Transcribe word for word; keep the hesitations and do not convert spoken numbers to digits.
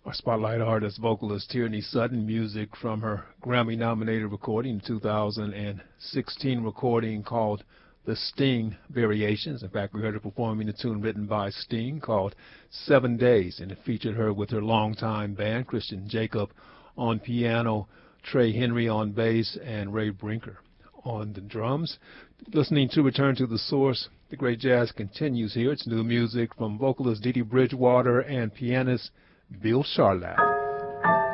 Our spotlight artist, vocalist Tierney Sutton, music from her Grammy-nominated recording, two thousand sixteen recording called The Sting Variations. In fact, we heard her performing a tune written by Sting called Seven Days, and it featured her with her longtime band, Christian Jacob on piano, Trey Henry on bass, and Ray Brinker on the drums. Listening to Return to the Source, the great jazz continues here. It's new music from vocalist Dee Dee Bridgewater and pianist Bill Charlap.